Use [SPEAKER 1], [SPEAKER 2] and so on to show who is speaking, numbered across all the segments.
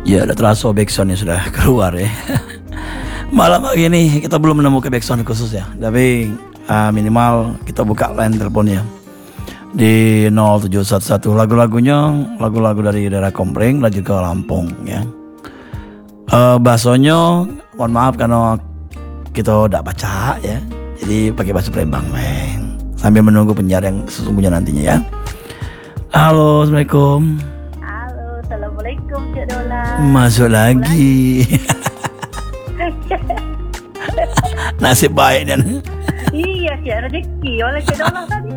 [SPEAKER 1] Ya, udah terasa backsoundnya sudah keluar ya. Malam hari ini kita belum menemukan backsound khusus ya, tapi minimal kita buka line teleponnya di 0711. Lagu-lagunya lagu-lagu dari daerah Kompleng lanjut ke Lampung ya. Bahasanya mohon maaf karena kita tidak baca ya, jadi pakai bahasa Palembang men. Sambil menunggu penyiar yang sesungguhnya nantinya ya. Halo, assalamualaikum.
[SPEAKER 2] Halo, assalamualaikum Cik Dola.
[SPEAKER 1] Masuk lagi. Nasib baik dan.
[SPEAKER 2] Iya, Cik, rezeki oleh Cik Dola tadi.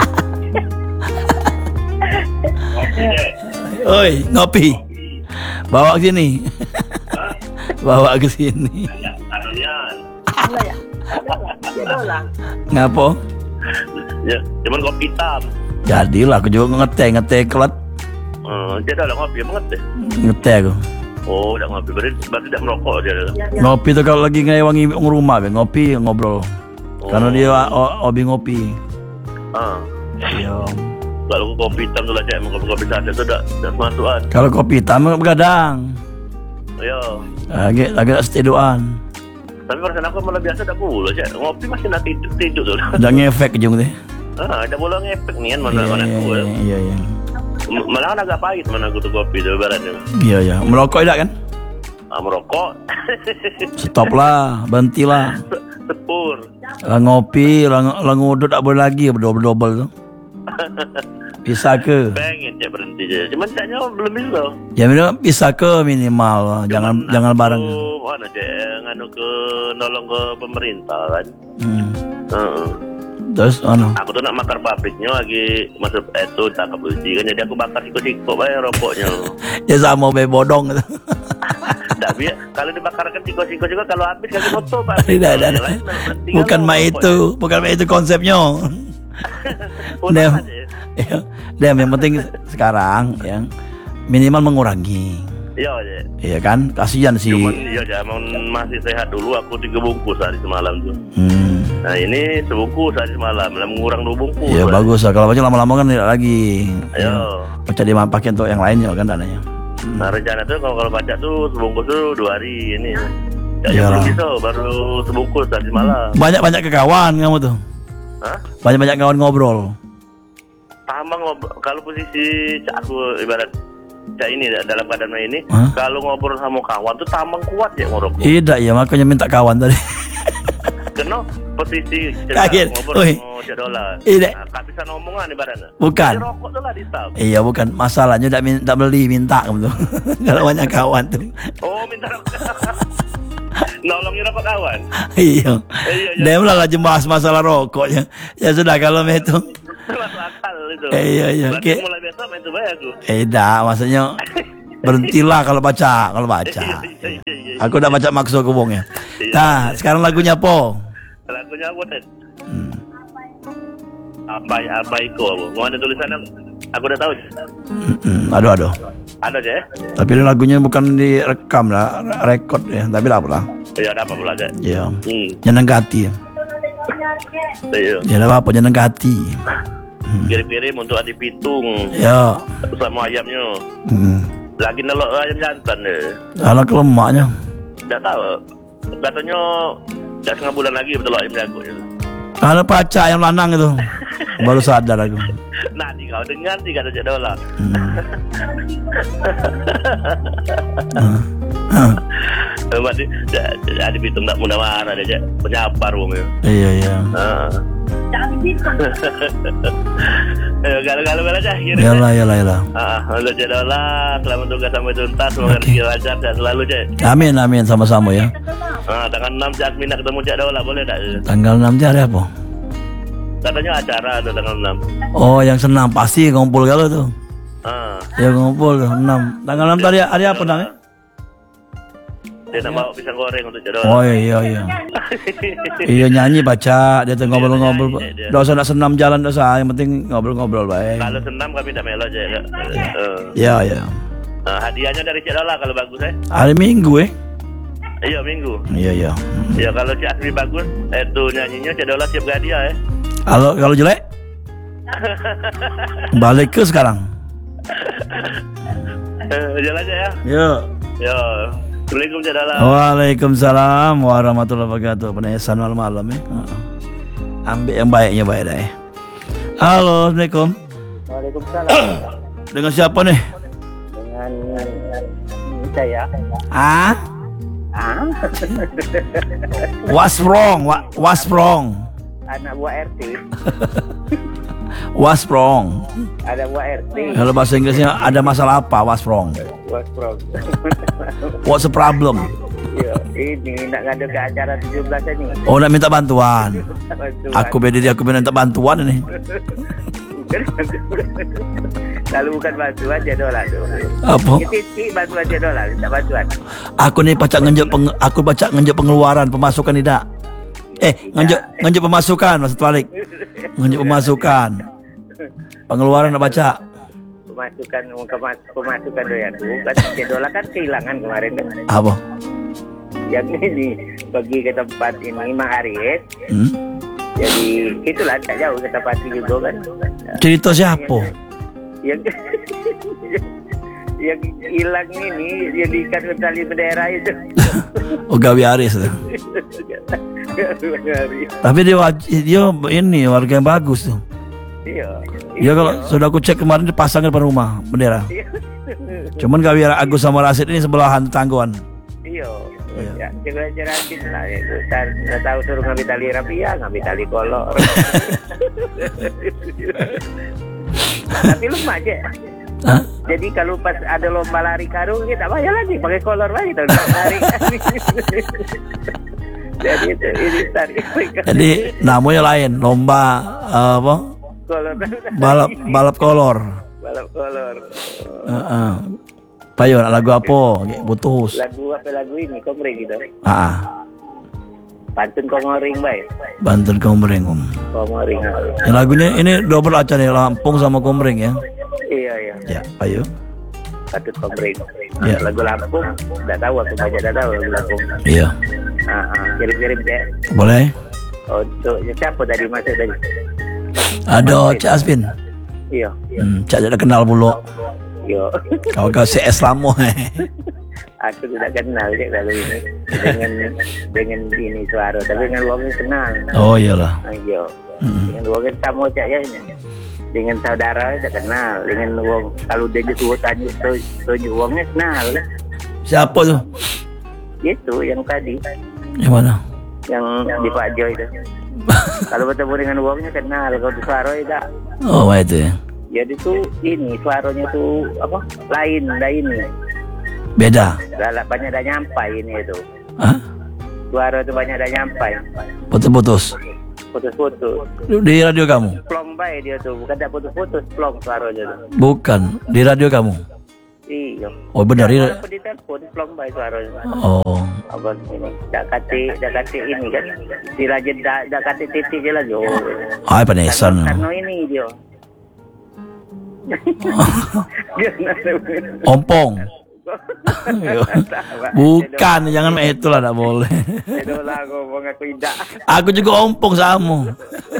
[SPEAKER 1] Oi, ngopi. Bawa ke sini. Bawa ke sini.
[SPEAKER 2] Halo ya. Cik Dola.
[SPEAKER 1] Ngapo?
[SPEAKER 3] Ya, cuman kopi hitam.
[SPEAKER 1] Jadilah aku juga ngeteh kelat.
[SPEAKER 3] Dia dah ngopi banget deh.
[SPEAKER 1] Ngeteh aku.
[SPEAKER 3] Oh, dah ngopi. Berarti tidak merokok dia.
[SPEAKER 2] Ya.
[SPEAKER 1] Ngopi tuh kalau lagi ngewangi rumah kan, ngopi ngobrol. Karena dia hobi ngopi. Iya.
[SPEAKER 3] Kalau kopi hitam tu lah cik, kopi saset tu dah semasukan.
[SPEAKER 1] Kalau kopi hitam begadang.
[SPEAKER 3] Ya.
[SPEAKER 1] Lagi setedoan.
[SPEAKER 3] Tapi perasaan aku malah biasa tak pula cik. Ngopi masih nak tidur tu.
[SPEAKER 1] Ada ngefek ujung tu.
[SPEAKER 3] Ada bola ngepek ni kan mana aku.
[SPEAKER 1] Iya.
[SPEAKER 3] Malah kan agak pahit mana aku tu kopi tu ibaratnya.
[SPEAKER 1] Iya. Merokok tidak kan?
[SPEAKER 3] Merokok.
[SPEAKER 1] Stop lah, berhentilah.
[SPEAKER 3] Sepur.
[SPEAKER 1] Lah ngopi, lah ngudut tak boleh lagi berdobel-dobel tu. Bisa ke?
[SPEAKER 3] Pengen cik berhenti je. Cuman caknya belum bisa.
[SPEAKER 1] Ya minimal bisa ke minimal. Jangan bareng.
[SPEAKER 3] Mana cik nganu ke nolong ke pemerintah kan.
[SPEAKER 1] Terus
[SPEAKER 3] aku tuh nak bakar pabriknya lagi masuk itu tangkap uji kan, jadi aku bakar siko-siko bayar rokoknya.
[SPEAKER 1] Ya sama be bodong gitu.
[SPEAKER 3] Tapi kalau dibakarkan siko-siko juga kalau habis kasih foto Pak.
[SPEAKER 1] Tidak. Bukan itu konsepnya. Dem yang penting sekarang yang minimal mengurangi. Iya kan, kasihan sih.
[SPEAKER 3] Cuman iya masih sehat dulu aku 3 bungkus hari semalam tuh. Nah ini sebungkus hari semalam, mengurang 2 bungkus.
[SPEAKER 1] Iya bagus lah, kalau macam lama-lama kan tidak lagi.
[SPEAKER 3] Iya.
[SPEAKER 1] Macam dia pakai untuk yang lainnya kan dananya.
[SPEAKER 3] Nah rencana tuh kalau baca tuh sebungkus tuh 2 hari ini.
[SPEAKER 1] Ya
[SPEAKER 3] belum bisa, baru sebungkus hari semalam.
[SPEAKER 1] Banyak ke kawan kamu tuh.
[SPEAKER 3] Hah?
[SPEAKER 1] Banyak kawan ngobrol.
[SPEAKER 3] Tambah ngobrol, kalau posisi aku ibarat cak ini dalam keadaan ini, kalau ngobrol sama kawan tuh tambang kuat ya ngorok.
[SPEAKER 1] Tidak ya, makanya minta kawan tadi.
[SPEAKER 3] Kena posisi
[SPEAKER 1] kaget
[SPEAKER 3] ngobrol sama Cik Dola.
[SPEAKER 1] Tidak.
[SPEAKER 3] Tak bisa ngomongan ibaratnya.
[SPEAKER 1] Bukan.
[SPEAKER 3] Jadi rokok tuh lah di stop.
[SPEAKER 1] Iya bukan, masalahnya tak beli minta kamu tuh. Kalau banyak kawan tuh.
[SPEAKER 3] Oh minta rokok. Nolongin rokok kawan.
[SPEAKER 1] Iya. Dia malah bahas masalah rokoknya. Ya sudah kalau itu.
[SPEAKER 3] Masuk akal itu.
[SPEAKER 1] Iya.
[SPEAKER 3] Berarti mulai besok main tuh bayar aku.
[SPEAKER 1] Tidak, maksudnya berhentilah kalau baca.
[SPEAKER 3] Iya.
[SPEAKER 1] Aku udah baca maksud kubongnya. Nah, sekarang lagunya Po.
[SPEAKER 3] Lagunya apa nih? Abaiku aku. Mau ada tulisannya? Aku udah tahu.
[SPEAKER 1] Aduh.
[SPEAKER 3] Ada aja ya?
[SPEAKER 1] Tapi lagunya bukan direkam lah, rekod ya. Tapi lah apalah.
[SPEAKER 3] Iya, ada apa pula aja?
[SPEAKER 1] Iya. Nyeneng hati.
[SPEAKER 3] Iya.
[SPEAKER 1] Ya apa nyeneng hati.
[SPEAKER 3] Kirim-kirim untuk Adi Pitung.
[SPEAKER 1] Ya.
[SPEAKER 3] Sama ayamnya. Lagi nelok ayam jantan deh.
[SPEAKER 1] Anak lemaknya.
[SPEAKER 3] Tidak tahu. Katanya dah 1,5 bulan lagi betul ayam jago.
[SPEAKER 1] Ada pacar ayam lanang itu. Baru sadar aku.
[SPEAKER 3] Nanti kau dengar kata Cik Dola. Berarti Adi Pitung tak mudah marah dia Cik. Penyapar rumahnya.
[SPEAKER 1] Iya.
[SPEAKER 2] Jangan dibitung.
[SPEAKER 3] Galau-galau aja.
[SPEAKER 1] Yalah.
[SPEAKER 3] Untuk Cik Dola, selamat tugas sampai tuntas. Semoga rezeki lancar dan selalu Cik.
[SPEAKER 1] Amin sama-sama ya.
[SPEAKER 3] Tanggal 6 Cik Asmina ketemu Cik Dola boleh tak?
[SPEAKER 1] Tanggal 6 hari apa?
[SPEAKER 3] Katanya acara ada tanggal 6.
[SPEAKER 1] Oh yang senang pasti ngumpul kalau tuh. Ya ngumpul 6. Tanggal 6 tadi hari apa namanya?
[SPEAKER 3] Dia nak bawa pisang goreng untuk Cik Dola.
[SPEAKER 1] Oh iya. Iya nyanyi baca, dia tuh ngobrol-ngobrol. Tidak usah nak senam jalan, tidak usah. Yang penting ngobrol-ngobrol baik.
[SPEAKER 3] Kalau senam kami tak melo aja.
[SPEAKER 1] Iya.
[SPEAKER 3] Hadiahnya dari Cik Dola kalau bagus
[SPEAKER 1] Hari Minggu
[SPEAKER 3] Iya Minggu.
[SPEAKER 1] Iya.
[SPEAKER 3] Ya kalau Cik Asmi bagus, itu nyanyinya Cik Dola siap hadiah
[SPEAKER 1] Kalau jelek, balik ke sekarang.
[SPEAKER 3] Jalan aja ya.
[SPEAKER 1] Yuk.
[SPEAKER 3] Yo. Assalamualaikum Cak Dola.
[SPEAKER 1] Waalaikumsalam warahmatullahi wabarakatuh. Penesan malam-malam ya. Ambil yang baiknya baik dah ya. Halo, Assalamualaikum.
[SPEAKER 2] Waalaikumsalam.
[SPEAKER 1] Dengan siapa nih?
[SPEAKER 2] Dengan saya.
[SPEAKER 1] Ah? What's wrong? What's wrong?
[SPEAKER 2] Anak buah RT.
[SPEAKER 1] What's wrong?
[SPEAKER 2] Ada buah RT.
[SPEAKER 1] Kalau bahasa Inggrisnya ada masalah apa? What's wrong?
[SPEAKER 2] What's wrong?
[SPEAKER 1] What's the problem?
[SPEAKER 2] Yo, ini nak ngadu ke acara 17 ni.
[SPEAKER 1] Oh, nak minta bantuan.
[SPEAKER 2] Bantuan.
[SPEAKER 1] Aku minta bantuan ini.
[SPEAKER 2] Kalau bukan bantuan Cak Dola tu.
[SPEAKER 1] Apa?
[SPEAKER 2] Titik bantuan Cak Dola, minta bantuan.
[SPEAKER 1] Aku ni baca ngenjuk pengeluaran, pemasukan tidak. Ngenjuk pemasukan maksud balik. Ngenjuk pemasukan. Pengeluaran nak baca.
[SPEAKER 2] Pemasukan doyan tu kan Cak Dola kan kehilangan kemarin kan.
[SPEAKER 1] Apa?
[SPEAKER 2] Yang ini pergi ke tempat ini Mang Aris. Jadi itulah tak jauh ke tempat itu juga kan.
[SPEAKER 1] Cerita siapa?
[SPEAKER 2] Yang hilang ini yang diikat tali bendera itu.
[SPEAKER 1] Oh, Gawi Aris tu. Tapi dia ini warga yang bagus tu.
[SPEAKER 2] Iya.
[SPEAKER 1] Ya kalau sudah aku cek kemarin dipasang di depan rumah bendera. Cuman Gawi Agus sama Rasid ini sebelahan tetangguan.
[SPEAKER 2] Iya. Ya, jerasin lah ya. Saya tahu suruh ngambil tali rapia, ngambil tali kolor. Tapi lemah aja.
[SPEAKER 1] Hah?
[SPEAKER 2] Jadi kalau pas ada lomba lari karung kita tak payah lagi pakai kolor lagi kalau lari. Jadi itu ini tarik.
[SPEAKER 1] Jadi namanya lain, lomba apa?
[SPEAKER 2] Kolor.
[SPEAKER 1] Balap kolor.
[SPEAKER 2] Balap kolor.
[SPEAKER 1] Payo nak lagu apa? Putus.
[SPEAKER 2] Lagu apa lagu ini? Komring gitu. Pantun Komoring baik.
[SPEAKER 1] Banten Komering.
[SPEAKER 2] Komoring.
[SPEAKER 1] Yang lagunya ini double aca nih, Lampung sama Komering ya.
[SPEAKER 2] Iya.
[SPEAKER 1] Ya, ayo.
[SPEAKER 2] Pantun Komring.
[SPEAKER 1] Ya.
[SPEAKER 2] Lagu Lampung, enggak tahu aku baca dah tahu lagu Lampung.
[SPEAKER 1] Iya.
[SPEAKER 2] Kirim-kirim Cak.
[SPEAKER 1] Boleh?
[SPEAKER 2] Untuk siapa tadi masuk tadi?
[SPEAKER 1] Ada Cak Aspin.
[SPEAKER 2] Iya.
[SPEAKER 1] Cak ada kenal bulu.
[SPEAKER 2] Yo.
[SPEAKER 1] Kau CS lama.
[SPEAKER 2] Aku tidak kenal Cak kalau ini dengan ini suara, tapi dengan luangnya kenal.
[SPEAKER 1] Oh iyalah.
[SPEAKER 2] Ayo. Dengan luangnya tamu Cak ya ini. Dengan saudara tidak kenal. Dengan luang kalau dia tua tunjuk uangnya kenal.
[SPEAKER 1] Siapa tu?
[SPEAKER 2] Itu yang tadi.
[SPEAKER 1] Yang mana?
[SPEAKER 2] Yang di Pak Jo itu. Kalau bertemu dengan uangnya kenal, kalau di suara tidak.
[SPEAKER 1] Oh, itu ya.
[SPEAKER 2] Jadi tuh ini suaranya tuh apa? Lain ini.
[SPEAKER 1] Beda.
[SPEAKER 2] Banyak dah nyampai ini itu.
[SPEAKER 1] Hah?
[SPEAKER 2] Suara itu banyak dah nyampai.
[SPEAKER 1] Putus-putus.
[SPEAKER 2] Putus-putus.
[SPEAKER 1] Di radio kamu?
[SPEAKER 2] Plong bay dia tuh, bukan tak putus-putus, plong suaranya tuh.
[SPEAKER 1] Bukan, di radio kamu.
[SPEAKER 2] Iya.
[SPEAKER 1] Oh benar ini.
[SPEAKER 2] Kalau di telepon plong bay suaranya.
[SPEAKER 1] Oh.
[SPEAKER 2] Abang ini dak kate ini kan. Si Raja dak kate titik je lagi. Oh.
[SPEAKER 1] Ai panesan.
[SPEAKER 2] Karena ini dia.
[SPEAKER 1] Ompong. Bukan, jangan itulah tak boleh.
[SPEAKER 2] Itulah ngomong aku tidak.
[SPEAKER 1] Aku juga ompong sama.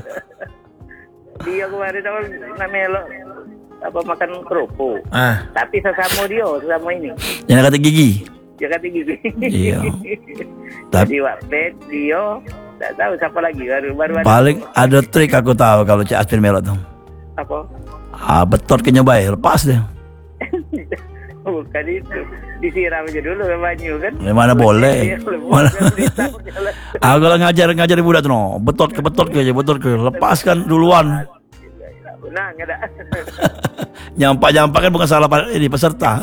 [SPEAKER 2] Dia kemarin nak melok apa makan kerupuk. Tapi sesama ini.
[SPEAKER 1] Yang kata gigi.
[SPEAKER 2] Dia kata gigi.
[SPEAKER 1] Iya.
[SPEAKER 2] Tapi waktu dia tak tahu siapa lagi baru
[SPEAKER 1] paling ada trik aku tahu kalau Cak Aspin melok tuh.
[SPEAKER 2] Apa?
[SPEAKER 1] Betot ke nyobai, lepas deh.
[SPEAKER 2] Bukan itu, disiram aja dulu ke banyu kan?
[SPEAKER 1] Mana boleh? Mana? Aku kalau ngajar budak tuh, no. betot ke lepaskan duluan.
[SPEAKER 2] Nah, nggak ada.
[SPEAKER 1] Nyampak kan bukan salah ini peserta.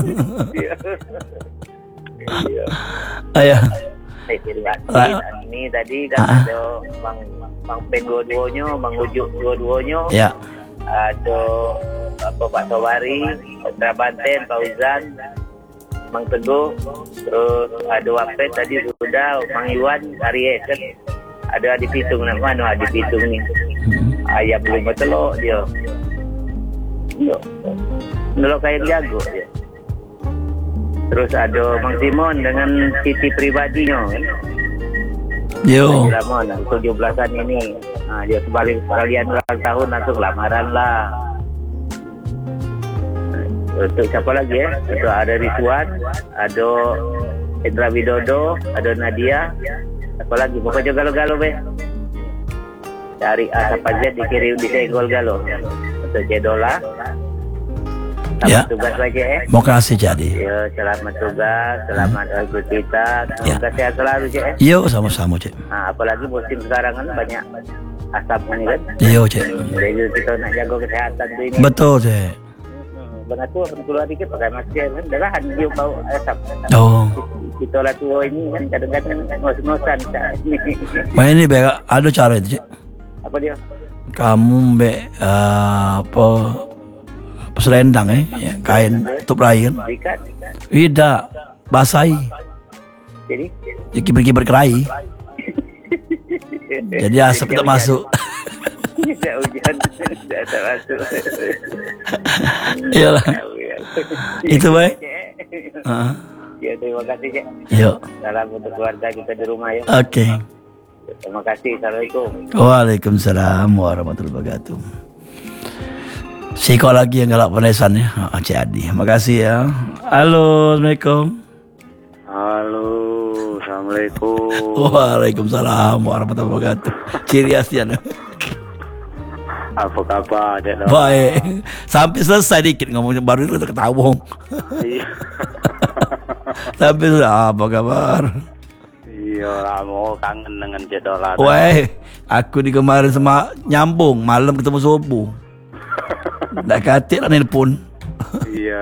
[SPEAKER 1] Ayah.
[SPEAKER 2] Ini tadi kan ada Bang Pen dua-duanya, Bang Ujuk dua-duanya.
[SPEAKER 1] Ya.
[SPEAKER 2] Ada apa Pak Tawari, Putra Banten, Pak Uzan, Mang Teguh, terus ada Wapet tadi sudah, Mang Iwan, Aries kan. Ada Adi Pitung namanya, Adi Pitung ni. Ayam belum bertelur dia. Telur kayak jago dia. Terus ada Mang Simon dengan Siti pribadinya kan.
[SPEAKER 1] Yo.
[SPEAKER 2] Lama 17-an ini. Dia sekalian ulang tahun langsung lamaran lah. Untuk siapa lagi ya? Untuk ada Rizwan, ada Indra Widodo, ada Nadia. Apa lagi? Pokoknya galo-galo be. Dari A sampai Z dikirim disenggol galo. Untuk Cedola. Selamat
[SPEAKER 1] Ya.
[SPEAKER 2] tugas lagi ya.
[SPEAKER 1] Mau kasih jadi.
[SPEAKER 2] Ya, selamat tugas, selamat beraktivitas. Semoga sehat selalu Cek.
[SPEAKER 1] Yo sama-sama cek.
[SPEAKER 2] Nah, apalagi musim sekarang kan banyak asap ini kan.
[SPEAKER 1] Yo cek.
[SPEAKER 2] Jadi kita nak jaga kesehatan tu ini.
[SPEAKER 1] Betul cek.
[SPEAKER 2] Benar tu keluar dikit pakai masker kan. Dah lah hidup bau asap.
[SPEAKER 1] Oh.
[SPEAKER 2] Kita lah tua ini kan kadang-kadang ngos-ngosan ni.
[SPEAKER 1] Main ini be ada cara itu cek.
[SPEAKER 2] Apa dia?
[SPEAKER 1] Kamu be apa selendang ya, kain tutup rai kan.
[SPEAKER 2] Ikat.
[SPEAKER 1] Tidak basahi.
[SPEAKER 2] Jadi
[SPEAKER 1] Ya kibar-kibar kerai. Jadi asap tak masuk.
[SPEAKER 2] tak hujan, tak masuk.
[SPEAKER 1] Iyalah. Itu baik.
[SPEAKER 2] Ya, terima kasih Cik.
[SPEAKER 1] Yo.
[SPEAKER 2] Salam untuk keluarga kita di rumah ya.
[SPEAKER 1] Oke.
[SPEAKER 2] Terima kasih. Assalamualaikum.
[SPEAKER 1] Waalaikumsalam warahmatullahi wabarakatuh. Siko lagi yang galak penesan ya. Cik Adi. Makasih ya. Halo, Assalamualaikum.
[SPEAKER 4] Halo, Assalamualaikum.
[SPEAKER 1] Waalaikumsalam warahmatullahi wabarakatuh. Ciri khasnya.
[SPEAKER 4] Apa kabar, Cik Dok?
[SPEAKER 1] Baik. Sampai selesai dikit ngomongnya baru itu udah ketawa.
[SPEAKER 4] Iya.
[SPEAKER 1] Sampai sudah apa kabar?
[SPEAKER 4] Iya, lama kangen dengan Cik Dok lah.
[SPEAKER 1] Weh, aku di kemarin sama nyambung malam ketemu subuh. Nggak katik lah nelpon.
[SPEAKER 4] Iya.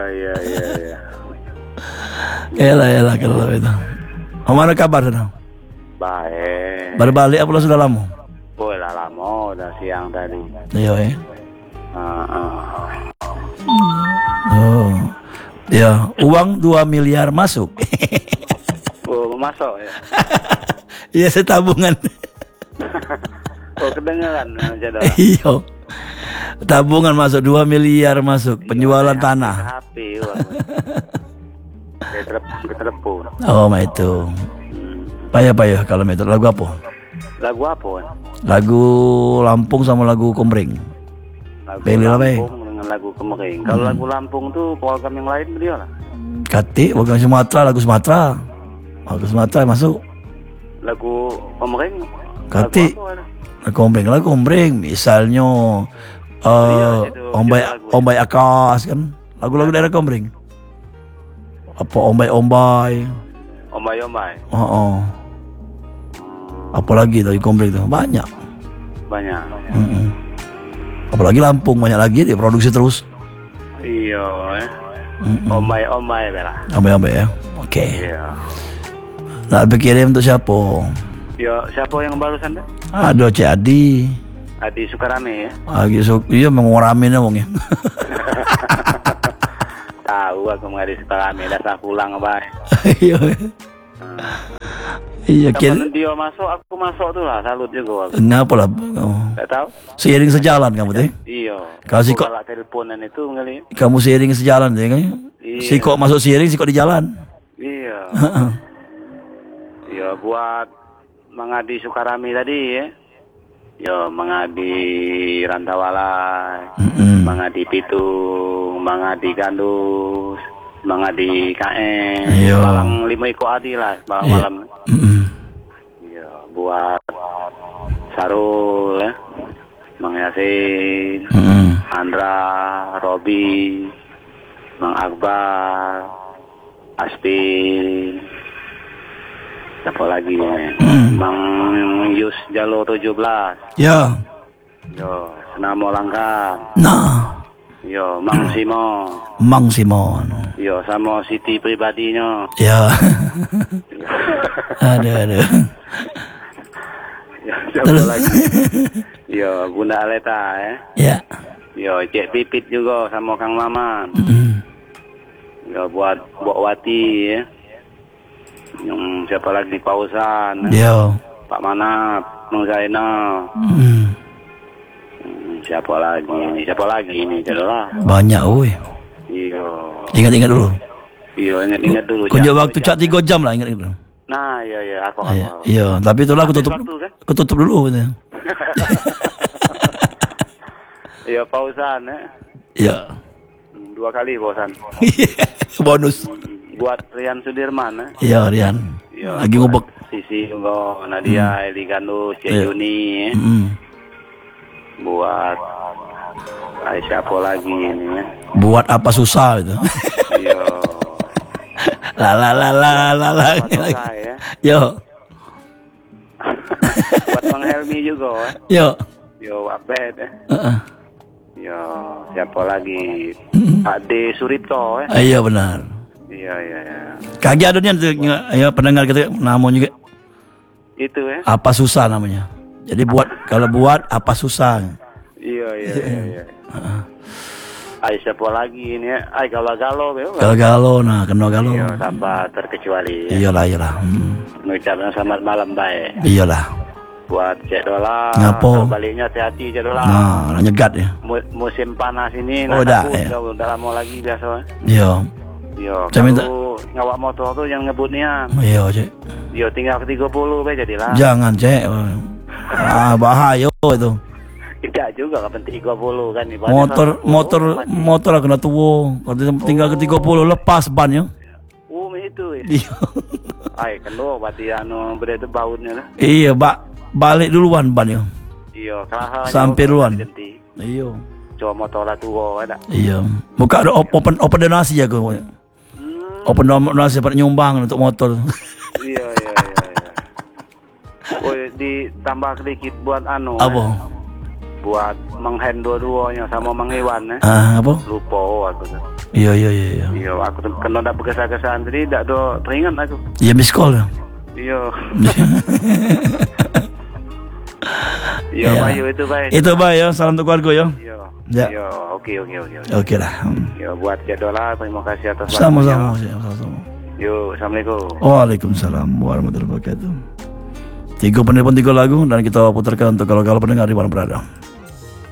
[SPEAKER 1] Yalah kalau itu. Mana kabar sana?
[SPEAKER 4] Baik.
[SPEAKER 1] Baru balik apa sudah lama?
[SPEAKER 4] Boleh lah lama, udah siang tadi.
[SPEAKER 1] Iya
[SPEAKER 4] Ah.
[SPEAKER 1] Oh. Ya, uang 2 miliar masuk.
[SPEAKER 4] Oh, masuk ya?
[SPEAKER 1] Iya, saya tabungan.
[SPEAKER 4] Oh, kedengeran, Cik Dok?
[SPEAKER 1] Iya. Tabungan masuk 2 miliar masuk penjualan tanah.
[SPEAKER 4] HP, uang. Ke telepon.
[SPEAKER 1] Oh, mah itu. Payah kalau itu lagu apa?
[SPEAKER 4] Lagu apa?
[SPEAKER 1] Lagu Lampung sama lagu Komering.
[SPEAKER 4] Lagu
[SPEAKER 1] Pilih lah, Bay.
[SPEAKER 4] Lampung dengan lagu Kemering. Kalau lagu Lampung tuh program yang lain beliau lah.
[SPEAKER 1] Kati, bukan Sumatera, lagu Sumatera. Lagu Sumatera masuk.
[SPEAKER 4] Lagu Kemering.
[SPEAKER 1] Kati. Lagu Komering. Misalnya Ombay Akas kan. Lagu-lagu daerah Komering. Apa Ombay.
[SPEAKER 4] Ombay.
[SPEAKER 1] Oh. Apalagi dari Komering itu banyak. Apalagi Lampung banyak lagi dia produksi terus.
[SPEAKER 4] Iya. Ombay lah.
[SPEAKER 1] Ombay ya. Oke.
[SPEAKER 4] Iya.
[SPEAKER 1] Nak berkirim untuk siapa?
[SPEAKER 4] Yo, siapa yang barusan dah?
[SPEAKER 1] Ada Cik Adi.
[SPEAKER 4] Adi Sukarame ya.
[SPEAKER 1] Iya menguramin wong ya.
[SPEAKER 4] Tahu aku ngadi Sukarame dah sah pulang bae.
[SPEAKER 1] Iya. Iya
[SPEAKER 4] Kapan dia masuk, aku masuk tuh lah, salut juga aku.
[SPEAKER 1] Ngapa lah?
[SPEAKER 4] Tak tahu?
[SPEAKER 1] Seiring sejalan kamu teh.
[SPEAKER 4] Iya.
[SPEAKER 1] Kalau si kok
[SPEAKER 4] galak teleponan itu kali.
[SPEAKER 1] kamu seiring sejalan deh kan?
[SPEAKER 4] Iya.
[SPEAKER 1] Si kok masuk seiring, si kok di jalan.
[SPEAKER 4] Iya. Iya, buat mengadi Sukarame tadi ya. Yo, mengadi Rantawala, mengadi Pitung, mengadi Gandus, mengadi KN,
[SPEAKER 1] Iya.
[SPEAKER 4] malam 5 iko adi lah, malam. Iya, buat Sarul ya, Mang Yasin, Andra, Robi, Mang Akbar, Aspin, siapa lagi ya? Mang Yus Jalo 17.
[SPEAKER 1] Ya.
[SPEAKER 4] Yo, Senamo Langka.
[SPEAKER 1] Nah,
[SPEAKER 4] Yo, Mang Simo.
[SPEAKER 1] Mang Simon.
[SPEAKER 4] Yo, sama Siti pribadinya.
[SPEAKER 1] Ya. Ada.
[SPEAKER 4] Yo, siapa lagi? Yo, Bunda Aleta ya.
[SPEAKER 1] Ya.
[SPEAKER 4] Yo, Cek Pipit juga sama Kang Maman. Yo, buat Mbok Wati ya. Yang siapa lagi Pausan.
[SPEAKER 1] Ya.
[SPEAKER 4] Pak Manap, Mang Zainal. Siapa lagi ini adalah
[SPEAKER 1] Banyak woi.
[SPEAKER 4] iya.
[SPEAKER 1] Ingat-ingat dulu.
[SPEAKER 4] Iya, ingat dulu.
[SPEAKER 1] Kunjung waktu cak 3 jam lah ingat dulu.
[SPEAKER 4] Nah, iya, aku
[SPEAKER 1] Iya, tapi itulah aku tutup.
[SPEAKER 4] waktu, kan?
[SPEAKER 1] Aku tutup dulu gitu.
[SPEAKER 4] Iya, pausan ya.
[SPEAKER 1] Iya.
[SPEAKER 4] 2 kali bosan.
[SPEAKER 1] Bonus.
[SPEAKER 4] Buat Rian Sudirman.
[SPEAKER 1] Iya, Rian.
[SPEAKER 4] Iya,
[SPEAKER 1] Lagi ngubek.
[SPEAKER 4] Sisi Ungo, Nadia, Eli Gandus, Cik
[SPEAKER 1] Iya.
[SPEAKER 4] Juni. Buat siapa lagi ini ya?
[SPEAKER 1] Buat apa susah itu.
[SPEAKER 4] Iya.
[SPEAKER 1] La.
[SPEAKER 4] Susah ya.
[SPEAKER 1] Yo.
[SPEAKER 4] Buat Bang Helmi juga.
[SPEAKER 1] Yo.
[SPEAKER 4] Yo, Wapet ya.
[SPEAKER 1] Heeh.
[SPEAKER 4] Yo, siapa lagi? Pak D Surito ya.
[SPEAKER 1] Iya benar.
[SPEAKER 4] Iya.
[SPEAKER 1] Kaki adanya tuh ya pendengar kita namanya juga
[SPEAKER 4] Itu ya.
[SPEAKER 1] apa susah namanya. Jadi kalau buat apa susah.
[SPEAKER 4] Iya. Siapa lagi ini ya? Galo-galo beo.
[SPEAKER 1] Galo nah kena galo.
[SPEAKER 4] Iya, tanpa terkecuali ya.
[SPEAKER 1] Iyalah.
[SPEAKER 4] Mengucapkan selamat malam baik.
[SPEAKER 1] Iyalah.
[SPEAKER 4] Buat Cek Dola.
[SPEAKER 1] Ngapo?
[SPEAKER 4] Baliknya hati-hati Cek Dola.
[SPEAKER 1] Nah, nyegat ya.
[SPEAKER 4] Musim panas ini
[SPEAKER 1] Udah, ya.
[SPEAKER 4] udah lama lagi biasa.
[SPEAKER 1] Iya.
[SPEAKER 4] Yo,
[SPEAKER 1] Saya minta-
[SPEAKER 4] kalau ngawak motor tuh yang ngebutnya.
[SPEAKER 1] Iya, Cek.
[SPEAKER 4] Yo tinggal ke 30 be jadilah.
[SPEAKER 1] Jangan, Cek. Bahaya itu.
[SPEAKER 4] Tidak juga kan 30 kan ibaratnya.
[SPEAKER 1] Motor lah kena tua. Kalau tinggal ke 30 lepas bannya.
[SPEAKER 4] Itu ya.
[SPEAKER 1] Iya.
[SPEAKER 4] Kendo berarti berarti bautnya lah.
[SPEAKER 1] Iya, balik duluan bannya.
[SPEAKER 4] Iya, kelahan.
[SPEAKER 1] Sampai duluan. Iya.
[SPEAKER 4] Coba motor lah tua ada.
[SPEAKER 1] Iya. Buka ada open donasi ya gue. Open donasi dapat nyumbang untuk motor.
[SPEAKER 4] Iya. Ditambah sedikit buat
[SPEAKER 1] Apa?
[SPEAKER 4] Buat menghand dua-duanya sama Mang Iwan ya.
[SPEAKER 1] Apa?
[SPEAKER 4] Lupa aku tuh.
[SPEAKER 1] Iya.
[SPEAKER 4] Iya, aku tuh kena ada berkesan-kesan jadi tidak do teringat aku.
[SPEAKER 1] Iya miss call ya.
[SPEAKER 4] Iya. Iya, Bayu itu baik.
[SPEAKER 1] Itu baik ya, salam untuk keluarga ya.
[SPEAKER 4] Iya.
[SPEAKER 1] Ya.
[SPEAKER 4] Iya, oke.
[SPEAKER 1] Oke lah.
[SPEAKER 4] Ya buat Cek Dola, terima kasih atas
[SPEAKER 1] Sama-sama.
[SPEAKER 4] Yuk, assalamualaikum.
[SPEAKER 1] Waalaikumsalam warahmatullahi wabarakatuh. 3 penelpon 3 lagu dan kita putarkan untuk kalau pendengar di mana berada.